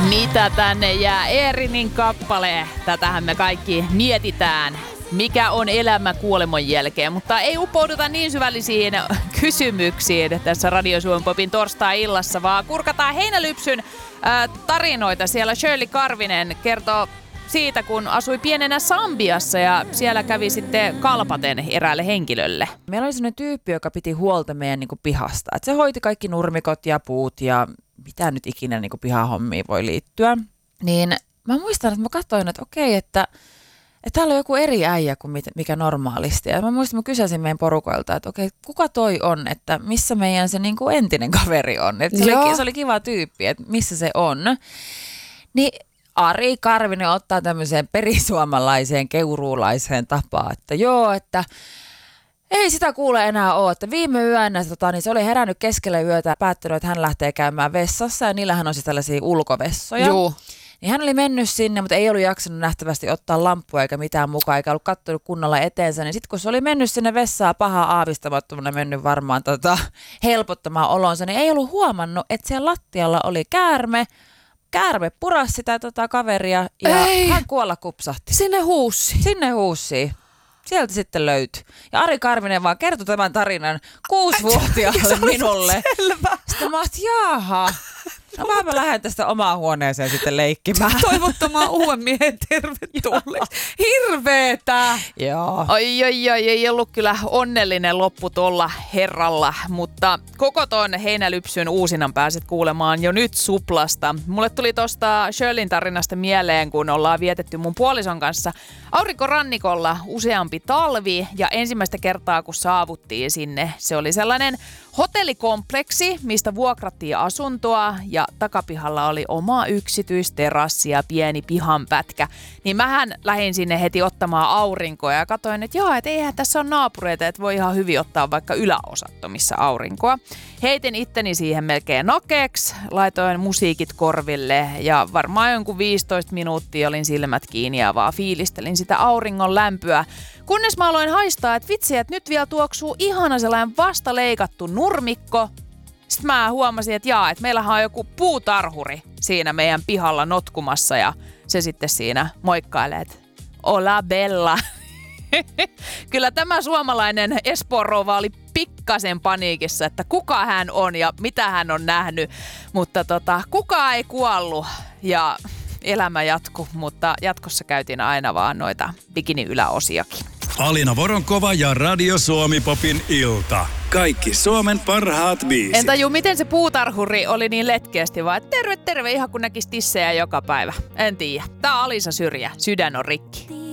Mitä tänne jää? Eerinin kappale. Tätähän me kaikki mietitään. Mikä on elämä kuoleman jälkeen, mutta ei upouduta niin syvällisiin kysymyksiin tässä Radio Suomen Popin torstai-illassa, vaan kurkataan Heinälypsyn tarinoita. Siellä Shirley Karvinen kertoo siitä, kun asui pienenä Sambiassa ja siellä kävi sitten kalpaten eräälle henkilölle. Meillä oli sellainen tyyppi, joka piti huolta meidän pihasta. Et se hoiti kaikki nurmikot ja puut ja mitä nyt ikinä pihahommiin voi liittyä. Niin mä muistan, että mä katsoin, että okei, että täällä on joku eri äijä kuin mikä normaalisti. Ja mä muistan, että mä kysäsin meidän porukoilta, että okei, kuka toi on, että missä meidän se entinen kaveri on. Että se oli kiva tyyppi, että missä se on. Niin Ari Karvinen ottaa tämmöiseen perisuomalaiseen, keuruulaiseen tapaan, että että ei sitä kuule enää ole, että viime yönä niin se oli herännyt keskellä yötä ja päättänyt, että hän lähtee käymään vessassa ja niillähän on siis tällaisia ulkovessoja. Joo. Niin hän oli mennyt sinne, mutta ei ollut jaksanut nähtävästi ottaa lamppua eikä mitään mukaan, eikä ollut katsonut kunnolla eteensä. Niin sitten kun se oli mennyt sinne vessaan pahaa aavistamattomana, mennyt varmaan helpottamaan olonsa, niin ei ollut huomannut, että siellä lattialla oli käärme. Käärme purasi sitä kaveria ja hän kuolla kupsahti. Sinne huussiin. Sieltä sitten löytyi. Ja Ari Karvinen vaan kertoi tämän tarinan 6-vuotiaalle minulle. Selvä. Sitten mä ajattelin, jaha. No mä lähden tästä omaan huoneeseen sitten leikkimään. Toivottamaan uuden miehen tervetulleeksi. Hirveetä! Joo. Oi, ei ollut kyllä onnellinen loppu tuolla herralla, mutta koko ton Heinälypsyn uusinnan pääset kuulemaan jo nyt Suplasta. Mulle tuli tosta Shirleyn tarinasta mieleen, kun ollaan vietetty mun puolison kanssa aurinkorannikolla useampi talvi ja ensimmäistä kertaa kun saavuttiin sinne, se oli sellainen hotellikompleksi, mistä vuokrattiin asuntoa ja takapihalla oli oma yksityisterassi ja pieni pihanpätkä. Niin mähän lähdin sinne heti ottamaan aurinkoa ja katsoin, että että eihän tässä ole naapureita, että voi ihan hyvin ottaa vaikka yläosattomissa aurinkoa. Heitin itteni siihen melkein nokeeksi, laitoin musiikit korville ja varmaan jonkun 15 minuuttia olin silmät kiinni ja vaan fiilistelin sitä auringon lämpöä. Kunnes mä aloin haistaa, että vitsi, että nyt vielä tuoksuu ihana sellainen vasta leikattu nurmikko. Sitten mä huomasin, että meillähän on joku puutarhuri siinä meidän pihalla notkumassa ja se sitten siinä moikkailee, että Ola bella. Kyllä tämä suomalainen Espoon rouva oli pikkasen paniikissa, että kuka hän on ja mitä hän on nähnyt. Mutta kukaan ei kuollut ja elämä jatkui, mutta jatkossa käytiin aina vaan noita bikini-yläosiakin. Alina Voronkova ja Radio Suomi Popin ilta. Kaikki Suomen parhaat biisit. En tajua, miten se puutarhuri oli niin letkeästi vaan, että terve, ihan kun näkisi tissejä joka päivä. En tiedä. Tää on Alisa Syrjä. Sydän on rikki.